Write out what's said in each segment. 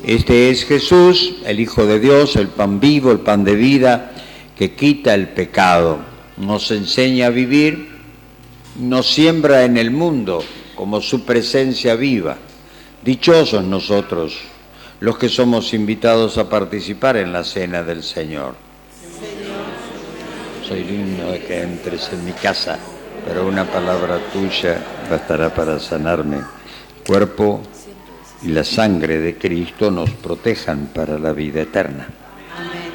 Este es Jesús, el Hijo de Dios, el pan vivo, el pan de vida, que quita el pecado. Nos enseña a vivir, nos siembra en el mundo como su presencia viva. Dichosos nosotros, los que somos invitados a participar en la cena del Señor. Soy digno de que entres en mi casa, pero una palabra tuya bastará para sanarme. El cuerpo y la sangre de Cristo nos protejan para la vida eterna. Amén.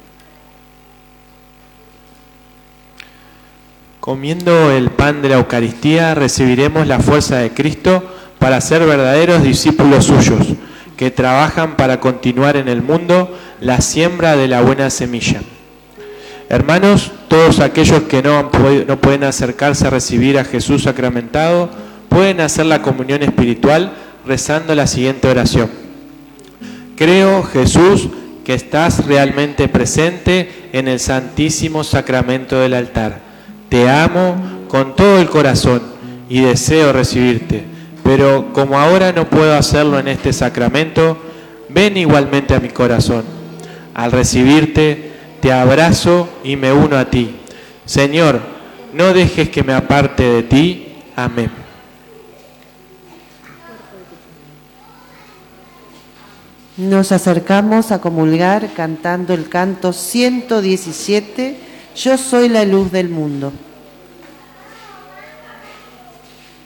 Comiendo el pan de la Eucaristía, recibiremos la fuerza de Cristo para ser verdaderos discípulos suyos, que trabajan para continuar en el mundo la siembra de la buena semilla. Hermanos, todos aquellos que no pueden acercarse a recibir a Jesús sacramentado, pueden hacer la comunión espiritual rezando la siguiente oración. Creo, Jesús, que estás realmente presente en el Santísimo Sacramento del altar. Te amo con todo el corazón y deseo recibirte, pero como ahora no puedo hacerlo en este sacramento, ven igualmente a mi corazón. Al recibirte, te abrazo y me uno a ti. Señor, no dejes que me aparte de ti. Amén. Nos acercamos a comulgar cantando el canto 117, Yo soy la luz del mundo.